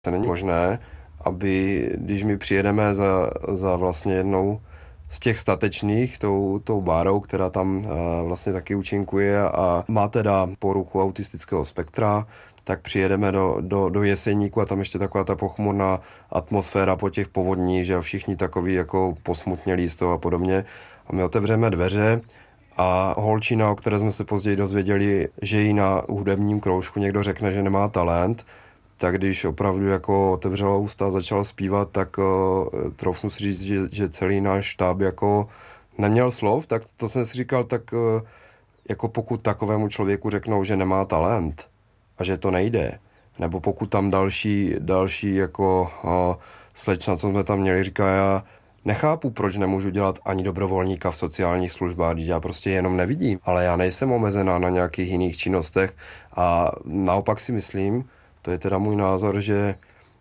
Není možné, aby když my přijedeme za vlastně jednou z těch statečných, tou Bárou, která tam vlastně taky účinkuje a má teda poruchu autistického spektra, tak přijedeme do Jeseníku a tam ještě taková ta pochmurná atmosféra po těch povodní, že všichni takový jako posmutnělí z toho a podobně. A my otevřeme dveře a holčina, o které jsme se později dozvěděli, že jí na hudebním kroužku někdo řekne, že nemá talent, tak když opravdu jako otevřela ústa a začala zpívat, tak troufnu si říct, že celý náš štáb jako neměl slov, tak to jsem si říkal, tak jako pokud takovému člověku řeknou, že nemá talent a že to nejde, nebo pokud tam další jako slečna, co jsme tam měli, říká, já nechápu, proč nemůžu dělat ani dobrovolníka v sociálních službách, když já prostě jenom nevidím, ale já nejsem omezená na nějakých jiných činnostech a naopak si myslím, to je teda můj názor, že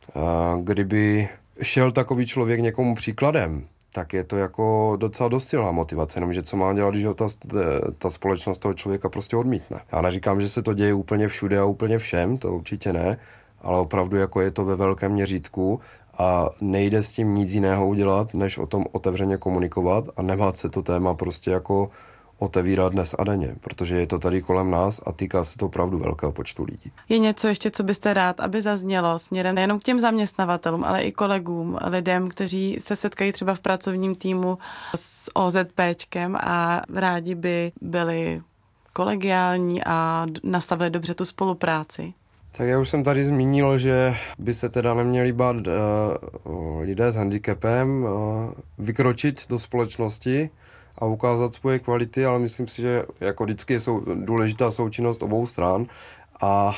kdyby šel takový člověk někomu příkladem, tak je to jako docela dost silná motivace, jenomže co má dělat, když ho ta společnost toho člověka prostě odmítne. Já neříkám, že se to děje úplně všude a úplně všem, to určitě ne, ale opravdu jako je to ve velkém měřítku a nejde s tím nic jiného udělat, než o tom otevřeně komunikovat a nebát se to téma prostě jako otevírat dnes a denně, protože je to tady kolem nás a týká se to opravdu velkého počtu lidí. Je něco ještě, co byste rád, aby zaznělo směrem nejenom k těm zaměstnavatelům, ale i kolegům, lidem, kteří se setkají třeba v pracovním týmu s OZPčkem a rádi by byli kolegiální a nastavili dobře tu spolupráci? Tak já už jsem tady zmínil, že by se teda neměli bát lidé s handicapem vykročit do společnosti a ukázat svoje kvality, ale myslím si, že jako vždycky je důležitá součinnost obou stran a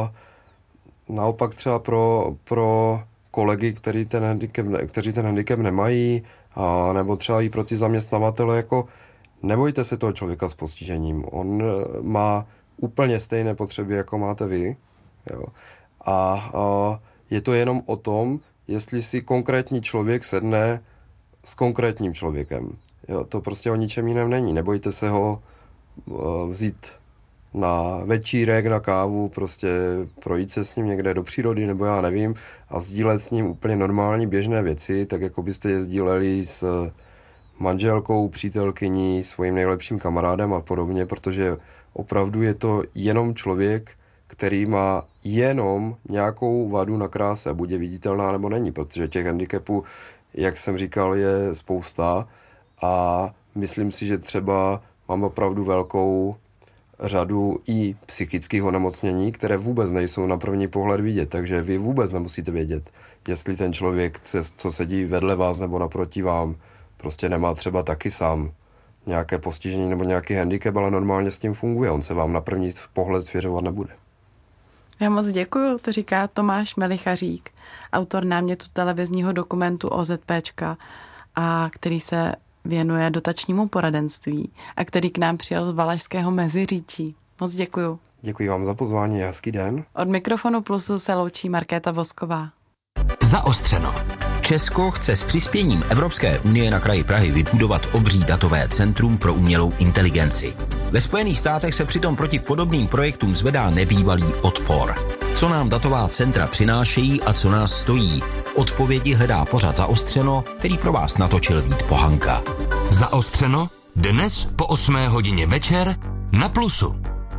naopak třeba pro kolegy, kteří ten handicap nemají, nebo třeba i pro ty zaměstnavatele, jako nebojte se toho člověka s postižením. On má úplně stejné potřeby, jako máte vy. Jo. A je to jenom o tom, jestli si konkrétní člověk sedne s konkrétním člověkem. Jo, to prostě o ničem jiném není. Nebojte se ho vzít na večírek, na kávu, prostě projít se s ním někde do přírody, nebo já nevím, a sdílet s ním úplně normální běžné věci, tak jako byste je sdíleli s manželkou, přítelkyní, svým nejlepším kamarádem a podobně, protože opravdu je to jenom člověk, který má jenom nějakou vadu na kráse, buď je viditelná nebo není, protože těch handicapů, jak jsem říkal, je spousta a myslím si, že třeba mám opravdu velkou řadu i psychických onemocnění, které vůbec nejsou na první pohled vidět, takže vy vůbec nemusíte vědět, jestli ten člověk, co sedí vedle vás nebo naproti vám, prostě nemá třeba taky sám nějaké postižení nebo nějaký handicap, ale normálně s tím funguje, on se vám na první pohled svěřovat nebude. Já moc děkuju, to říká Tomáš Melichařík, autor námětu televizního dokumentu OZPčka, a který se věnuje dotačnímu poradenství a který k nám přijel z Valašského Meziříčí. Moc děkuju. Děkuji vám za pozvání a hezký den. Od Mikrofonu Plusu se loučí Markéta Vosková. Zaostřeno. Česko chce s přispěním Evropské unie na kraji Prahy vybudovat obří datové centrum pro umělou inteligenci. Ve Spojených státech se přitom proti podobným projektům zvedá nebývalý odpor. Co nám datová centra přinášejí a co nás stojí? Odpovědi hledá pořad Zaostřeno, který pro vás natočil Vít Pohanka. Zaostřeno dnes po 8 hodině večer na Plusu.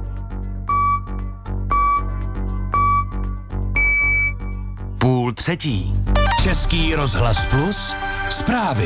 Půl třetí. Český rozhlas Plus. Zprávy.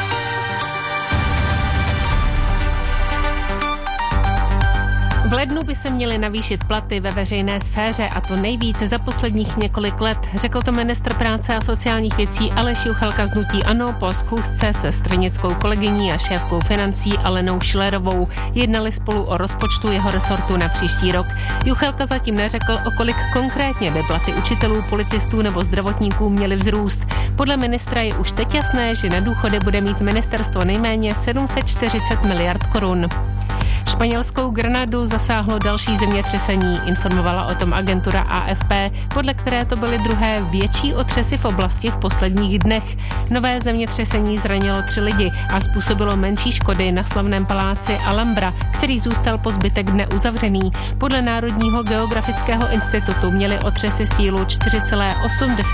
V lednu by se měly navýšit platy ve veřejné sféře, a to nejvíce za posledních několik let, řekl to ministr práce a sociálních věcí Aleš Juchelka z hnutí ANO po schůzce se stranickou kolegyní a šéfkou financí Alenou Schillerovou. Jednali spolu o rozpočtu jeho resortu na příští rok. Juchelka zatím neřekl, o kolik konkrétně by platy učitelů, policistů nebo zdravotníků měly vzrůst. Podle ministra je už teď jasné, že na důchody bude mít ministerstvo nejméně 740 miliard korun. Španělskou Granadu zasáhlo další zemětřesení, informovala o tom agentura AFP, podle které to byly druhé větší otřesy v oblasti v posledních dnech. Nové zemětřesení zranilo 3 lidi a způsobilo menší škody na slavném paláci Alhambra, který zůstal po zbytek dne uzavřený. Podle Národního geografického institutu měly otřesy sílu 4,8